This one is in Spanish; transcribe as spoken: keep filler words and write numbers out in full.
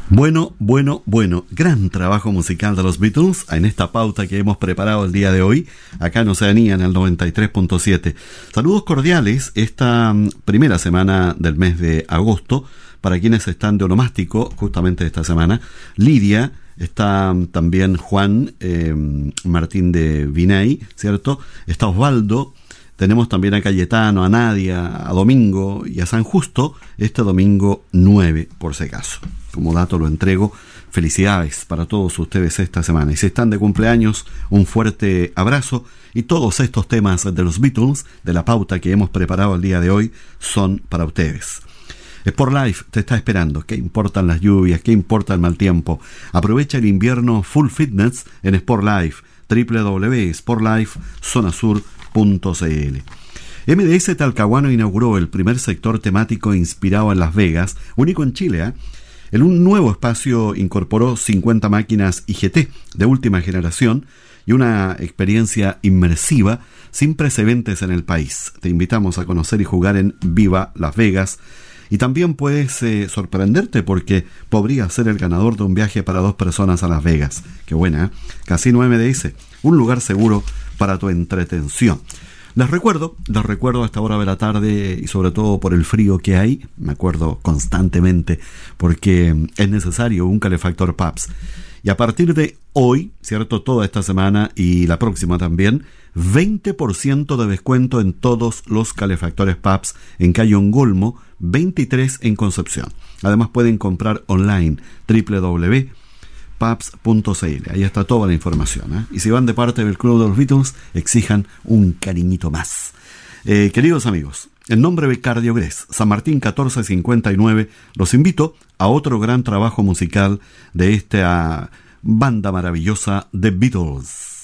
Bueno, bueno, bueno, gran trabajo musical de los Beatles en esta pauta que hemos preparado el día de hoy, acá en Oceanía, en el noventa y tres punto siete. Saludos cordiales esta primera semana del mes de agosto, para quienes están de onomástico, justamente esta semana. Lidia, está también Juan eh, Martín de Vinay, ¿cierto? Está Osvaldo. Tenemos también a Cayetano, a Nadia, a Domingo y a San Justo, este domingo nueve, por si acaso. Como dato lo entrego. Felicidades para todos ustedes esta semana. Y si están de cumpleaños, un fuerte abrazo. Y todos estos temas de los Beatles, de la pauta que hemos preparado el día de hoy, son para ustedes. Sport Life te está esperando. ¿Qué importan las lluvias? ¿Qué importa el mal tiempo? Aprovecha el invierno full fitness en Sport Life. doble u doble u doble u punto sport life zona sur punto c l. M D S Talcahuano inauguró el primer sector temático inspirado en Las Vegas, único en Chile. ¿eh? En un nuevo espacio incorporó cincuenta máquinas I G T de última generación y una experiencia inmersiva sin precedentes en el país. Te invitamos a conocer y jugar en Viva Las Vegas. Y también puedes eh, sorprenderte porque podría ser el ganador de un viaje para dos personas a Las Vegas. Qué buena, ¿eh? Casino M D S, un lugar seguro para tu entretención. Les recuerdo, les recuerdo a esta hora de la tarde y sobre todo por el frío que hay, me acuerdo constantemente porque es necesario un calefactor P A P S. Y a partir de hoy, ¿cierto? Toda esta semana y la próxima también, veinte por ciento de descuento en todos los calefactores P A P S en calle Ongolmo, veintitrés en Concepción. Además pueden comprar online, doble u doble u doble u punto paps punto c l. Ahí está toda la información. ¿eh? Y si van de parte del Club de los Beatles, exijan un cariñito más. Eh, queridos amigos, en nombre de Cardiogres, San Martín catorce cincuenta y nueve, los invito a otro gran trabajo musical de esta banda maravillosa, The Beatles.